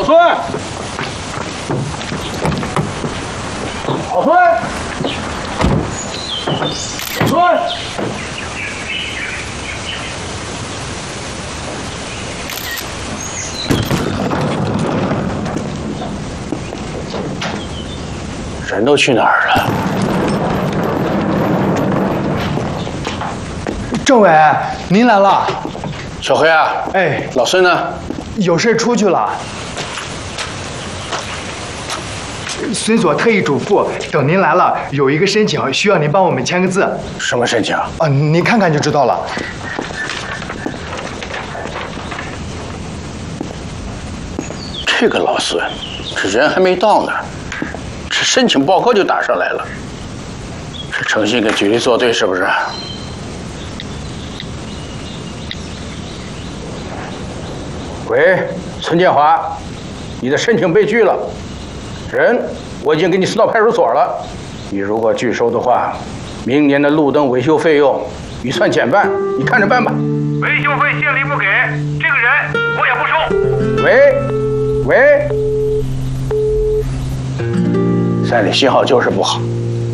孙，老孙，孙。 人都去哪儿了？ 政委，您来了。 小黑啊， 哎， 老孙呢？ 有事出去了。孙所特意嘱咐，等您来了，有一个申请需要您帮我们签个字。 什么申请？ 啊，您看看就知道了。 这个老孙，这人还没到呢。 这申请报告就打上来了，是诚信跟纪律作对，是不是？喂，陈建华，你的申请被拒了，人我已经给你送到派出所了。你如果拒收的话，明年的路灯维修费用预算减半，你看着办吧。维修费县里不给，这个人我也不收。喂。 山里信号就是不好。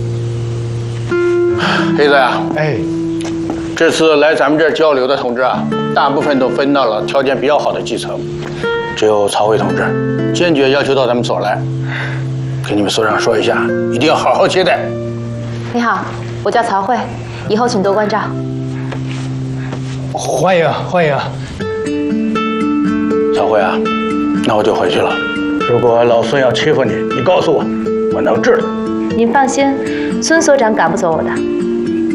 黑子呀， 哎， 这次来咱们这儿交流的同志啊，大部分都分到了条件比较好的基层，只有曹慧同志坚决要求到咱们所来。跟你们所长说一下，一定要好好接待。 你好，我叫曹慧，以后请多关照。 欢迎欢迎。 曹慧啊，那我就回去了。如果老孙要欺负你，你告诉我。 我能治他。 您放心，孙所长赶不走我的。